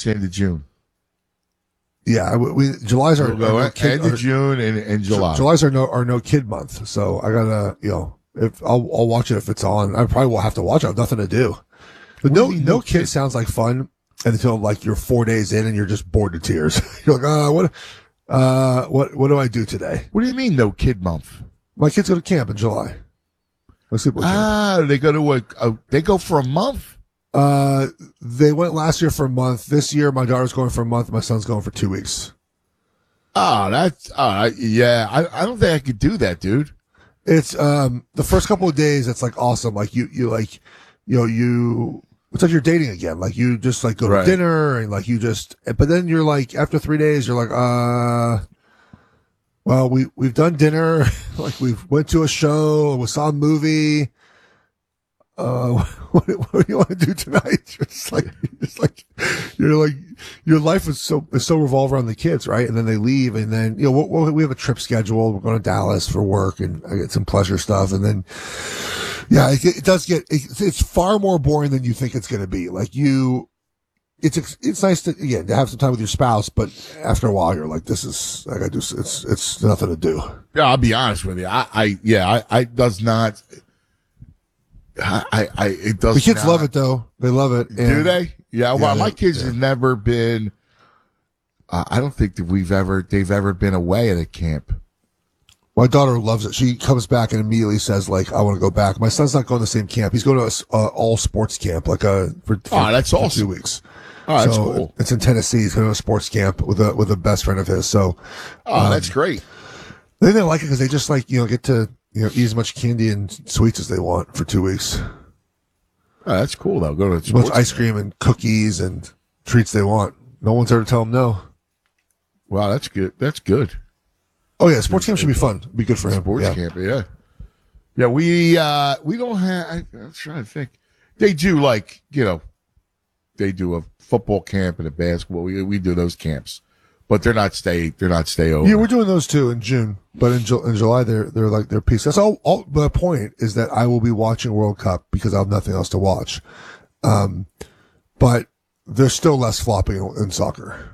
August, end of June. Yeah, July's our We'll go end of June and July. July's our no kid month. So I gotta, if I'll watch it if it's on. I probably will have to watch it. I have nothing to do. But no kid sounds like fun until like you're 4 days in and you're just bored to tears. You're like, what do I do today? What do you mean no kid month? My kids go to camp in July. They go to they go for a month. They went last year for a month. This year, my daughter's going for a month. My son's going for 2 weeks. Oh, that's yeah. I don't think I could do that, dude. It's the first couple of days. It's like awesome. Like you it's like you're dating again. Like you just like go to dinner and like but then you're like after 3 days, you're like well we've done dinner. Like we've went to a show. We saw a movie. What do you want to do tonight? It's like your life is so revolved around the kids, right? And then they leave, and then we have a trip scheduled. We're going to Dallas for work, and I get some pleasure stuff, and then it does get it's far more boring than you think it's going to be. Like it's nice to have some time with your spouse, but after a while you're like, this is I got to do. It's nothing to do. Yeah, I'll be honest with you. I does not. It does. The kids love it though. They love it. Do they? Yeah. Well, my kids have never been. I don't think that they've ever been away at a camp. My daughter loves it. She comes back and immediately says, like, I want to go back. My son's not going to the same camp. He's going to a all sports camp, like for that's awesome. 2 weeks. Oh, that's cool. It's in Tennessee. He's going to a sports camp with a best friend of his. So, that's great. They like it because they just like get to eat as much candy and sweets as they want for 2 weeks. Oh, that's cool though. Go to as much ice cream and cookies and treats they want. No one's there to tell them no. Wow, that's good. That's good. Oh yeah, sports camp should be fun. It'd be good for him. Sports camp, yeah. Yeah, we don't have. I'm trying to think. They do they do a football camp and a basketball. We do those camps, but they're not stay over. Yeah, we're doing those too in June, but in July they're like their piece. That's all. The point is that I will be watching World Cup because I have nothing else to watch. But there's still less flopping in soccer.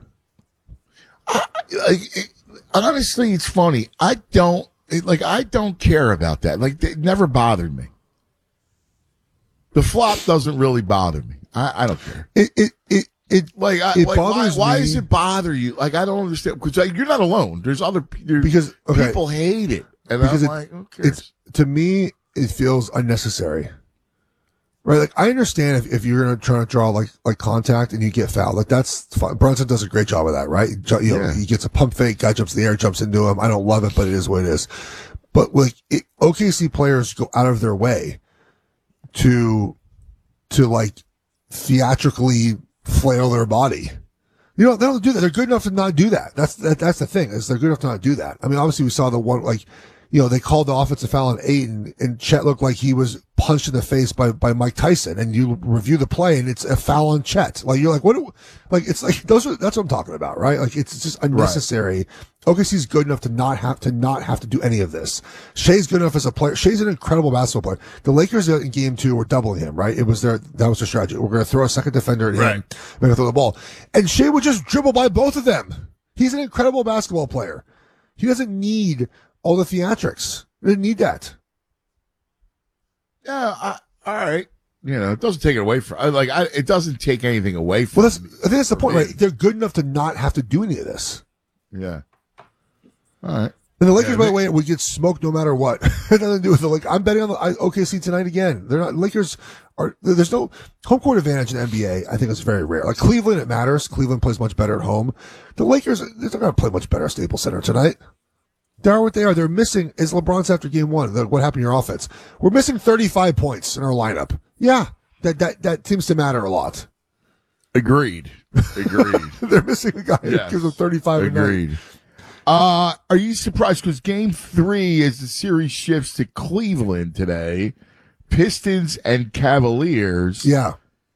Honestly, it's funny. I don't care about that. Like, it never bothered me. The flop doesn't really bother me. I don't care. It bothers me. Why does it bother you? Like, I don't understand. Because you're not alone. There's other people hate it, and because I'm like, okay. To me, it feels unnecessary. Right, like I understand if you're gonna try to draw like contact and you get fouled, like that's fine. Brunson does a great job of that, right? He gets a pump fake, guy jumps in the air, jumps into him. I don't love it, but it is what it is. But like OKC players go out of their way to like theatrically flail their body. They don't do that. They're good enough to not do that. That's the thing is they're good enough to not do that. I mean, obviously we saw the one they called the offensive foul on Ayton, and Chet looked like he was punched in the face by Mike Tyson. And you review the play, and it's a foul on Chet. Like you're like, what? Like it's like that's what I'm talking about, right? Like it's just unnecessary. Right. OKC's good enough to not have to do any of this. Shea's good enough as a player. Shea's an incredible basketball player. The Lakers in Game 2 were doubling him, right? That was their strategy. We're going to throw a second defender at him. We're going to throw the ball, and Shea would just dribble by both of them. He's an incredible basketball player. He doesn't need all the theatrics. They didn't need that. Yeah, all right. It doesn't take it away from. It doesn't take anything away from. Well, I think that's the point, right? They're good enough to not have to do any of this. Yeah. All right. And the Lakers, by the way, would get smoked no matter what. It has nothing to do with it. I'm betting on the OKC tonight again. They're not. Lakers are. There's no home court advantage in the NBA. I think it's very rare. Like Cleveland, it matters. Cleveland plays much better at home. The Lakers, they're not going to play much better at Staples Center tonight. They are what they are. They're missing, as LeBron's after game 1, what happened to your offense? We're missing 35 points in our lineup. Yeah, that seems to matter a lot. Agreed. They're missing a guy that gives them 35. Agreed. Are you surprised? Because game 3, as the series shifts to Cleveland today, Pistons and Cavaliers. Yeah.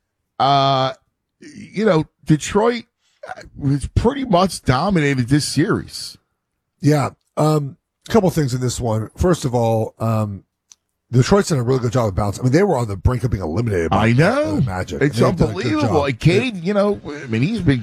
Detroit has pretty much dominated this series. Yeah. A couple things in this one. First of all, Detroit's done a really good job of bouncing. I mean, they were on the brink of being eliminated by I know. Magic. It's unbelievable. Cade, he's been